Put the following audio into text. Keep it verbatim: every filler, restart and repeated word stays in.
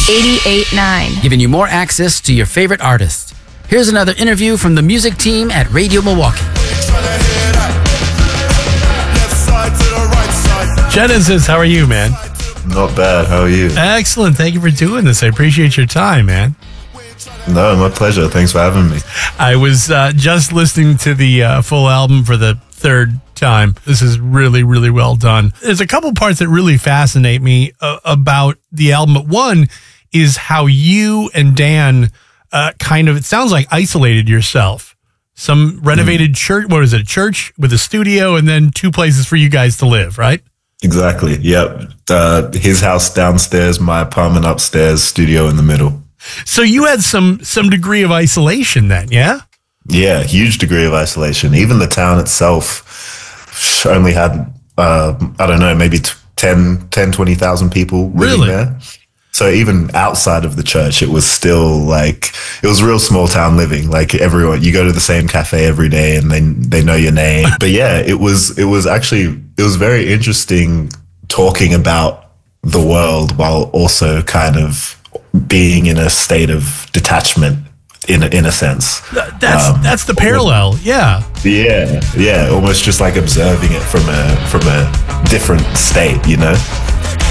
eighty-eight point nine. Giving you more access to your favorite artists. Here's another interview from the music team at Radio Milwaukee. Genesis, how are you, man? Not bad. How are you? Excellent. Thank you for doing this. I appreciate your time, man. No, my pleasure. Thanks for having me. I was uh, just listening to the uh, full album for the third time. This is really, really well done. There's a couple parts that really fascinate me uh, about the album. But one is how you and Dan uh, kind of, it sounds like, isolated yourself. Some renovated mm. church, what is it, a church with a studio and then two places for you guys to live, right? Exactly. Yep. Uh, his house downstairs, my apartment upstairs, studio in the middle. So you had some some degree of isolation then, yeah? Yeah, huge degree of isolation. Even the town itself only had, uh, I don't know, maybe ten, twenty thousand people living really? there. So even outside of the church, it was still like, it was real small town living. Like everyone, you go to the same cafe every day and they they know your name. But yeah, it was it was actually, it was very interesting talking about the world while also kind of being in a state of detachment in a, in a sense. That's um, that's the parallel, yeah. Yeah, yeah, almost just like observing it from a from a different state, you know?